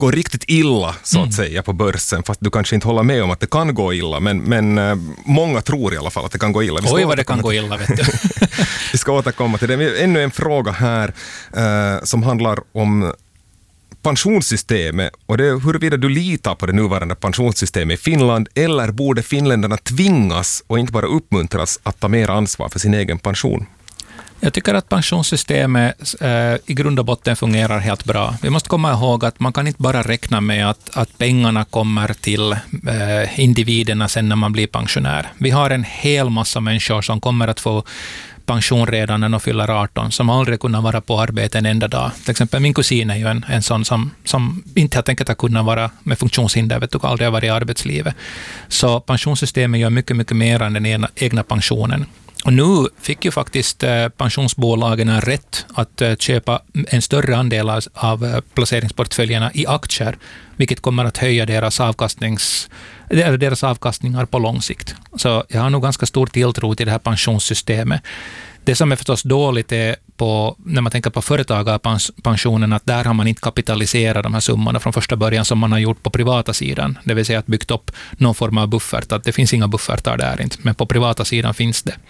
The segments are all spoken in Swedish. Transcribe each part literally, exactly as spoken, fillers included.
går riktigt illa så att mm. säga på börsen, fast du kanske inte håller med om att det kan gå illa, men, men äh, många tror i alla fall att det kan gå illa. Oj vad det kan gå illa, vet du. Vi ska återkomma till det. Ännu en fråga här äh, som handlar om pensionssystemet, och det är huruvida du litar på det nuvarande pensionssystemet i Finland, eller borde finländarna tvingas och inte bara uppmuntras att ta mer ansvar för sin egen pension? Jag tycker att pensionssystemet eh, i grund och botten fungerar helt bra. Vi måste komma ihåg att man kan inte bara räkna med att, att pengarna kommer till eh, individerna sen när man blir pensionär. Vi har en hel massa människor som kommer att få pension redan när de fyller arton, som aldrig kunnat vara på arbete en enda dag. Till exempel min kusin är ju en, en sån som, som inte helt enkelt har kunnat vara med funktionshinder, vet du, aldrig har varit i arbetslivet. Så pensionssystemet gör mycket, mycket mer än den egna, egna pensionen. Och nu fick ju faktiskt eh, pensionsbolagen en rätt att eh, köpa en större andel av eh, placeringsportföljerna i aktier, vilket kommer att höja deras, avkastnings, deras avkastningar på lång sikt. Så jag har nog ganska stor tilltro till det här pensionssystemet. Det som är förstås dåligt är på, när man tänker på företagarpensionen, att där har man inte kapitaliserat de här summorna från första början som man har gjort på privata sidan. Det vill säga att byggt upp någon form av buffert. Att det finns inga buffertar där inte, men på privata sidan finns det.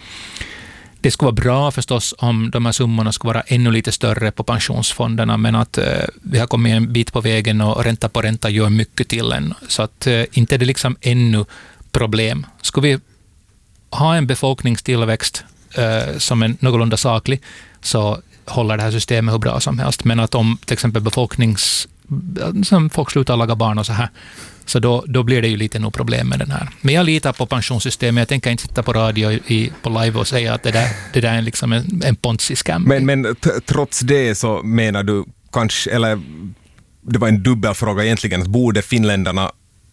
Det skulle vara bra förstås om de här summorna skulle vara ännu lite större på pensionsfonderna, men att eh, vi har kommit en bit på vägen och ränta på ränta gör mycket till en. Så att eh, inte är det liksom ännu problem. Skulle vi ha en befolkningstillväxt eh, som är någorlunda saklig, så håller det här systemet hur bra som helst. Men att om till exempel befolknings... som folk slutar laga barn och så här, så då, då blir det ju lite nog problem med den här. Men jag litar på pensionssystemet. Jag tänker inte sitta på radio i, på live och säga att det där, det där är liksom en, en ponzi-scam. Men, men t- trots det så menar du kanske, eller det var en dubbelfråga egentligen, att borde finländarna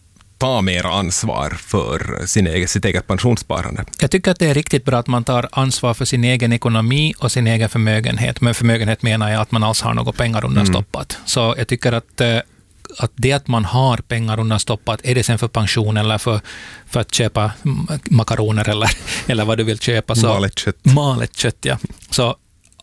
ta mer ansvar för sin egen, sitt eget pensionssparande? Jag tycker att det är riktigt bra att man tar ansvar för sin egen ekonomi och sin egen förmögenhet. Men förmögenhet menar jag att man alls har något pengar undanstoppat. Mm. Så jag tycker att, att det att man har pengar undanstoppat, är det sen för pension eller för, för att köpa makaroner eller, eller vad du vill köpa. Så, malet kött. Malet kött, ja. Så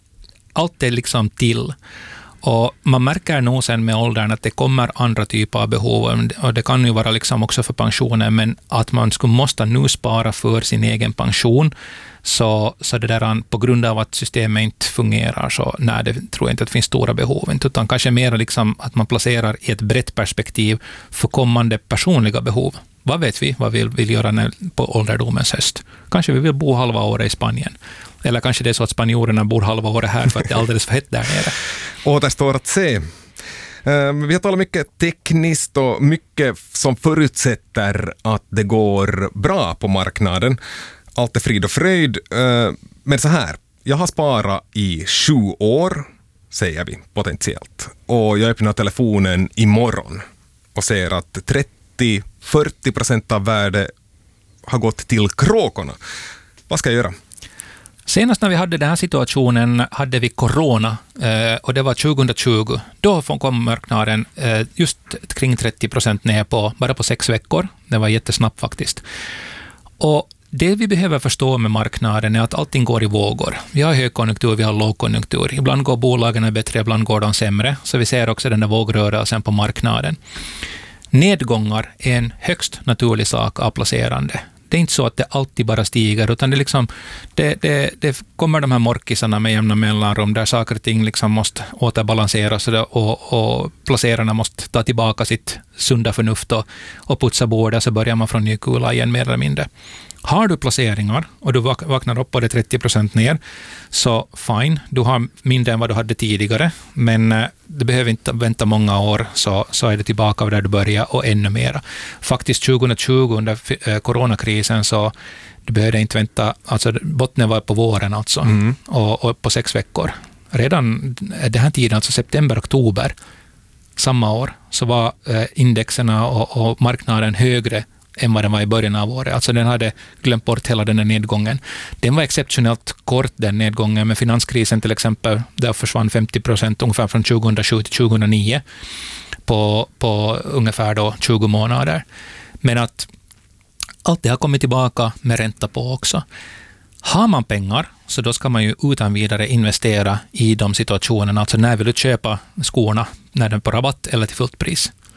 allt är liksom till. Och man märker nog sen med åldern att det kommer andra typer av behov, och det kan ju vara liksom också för pensionen, men att man skulle måste nu spara för sin egen pension, så, så det där, på grund av att systemet inte fungerar, så nej, det tror jag inte att det finns stora behov, utan kanske mer liksom att man placerar i ett brett perspektiv för kommande personliga behov. Vad vet vi vad vi vill göra när, på ålderdomens höst? Kanske vi vill bo halva året i Spanien. Eller kanske det är så att spanjorerna bor halva året här för att det är alldeles för hett där nere. Återstår att se. Vi har talat mycket tekniskt och mycket som förutsätter att det går bra på marknaden. Allt är frid och fröjd. Men så här, jag har sparat i sju år, säger vi potentiellt. Och jag öppnar telefonen imorgon och ser att trettio till fyrtio procent av värdet har gått till kråkorna. Vad ska jag göra? Senast när vi hade den här situationen hade vi corona, och det var tjugohundratjugo. Då kom marknaden just kring trettio procent ner på, bara på sex veckor. Det var jättesnabbt faktiskt. Och det vi behöver förstå med marknaden är att allting går i vågor. Vi har högkonjunktur, vi har lågkonjunktur. Ibland går bolagen bättre, ibland går de sämre. Så vi ser också den där vågrörelsen på marknaden. Nedgångar är en högst naturlig sak av placerande. Det är inte så att det alltid bara stiger, utan det, liksom, det, det, det kommer de här morkisarna med jämna mellanrum där saker och ting liksom måste återbalanseras, och, och placerarna måste ta tillbaka sitt sunda förnuft och, och putsa bordet, så börjar man från ny kula igen mer eller mindre. Har du placeringar och du vaknar upp på det trettio procent ner, så fine, du har mindre än vad du hade tidigare, men du behöver inte vänta många år, så, så är det tillbaka där du börjar och ännu mer. Faktiskt tjugohundratjugo under eh, coronakrisen, så du behövde inte vänta, alltså botten var på våren alltså, mm. och, och på sex veckor. Redan den här tiden, alltså september, oktober samma år, så var eh, indexerna och, och marknaden högre än vad den var i början av året. Alltså den hade glömt bort hela den här nedgången. Den var exceptionellt kort, den nedgången, med finanskrisen till exempel, där försvann femtio procent ungefär från tjugohundrasju till tjugohundranio på, på ungefär då tjugo månader. Men att allt det har kommit tillbaka med ränta på också. Har man pengar, så då ska man ju utan vidare investera i de situationerna. Alltså när vill du köpa skorna? När den är på rabatt eller till fullt pris?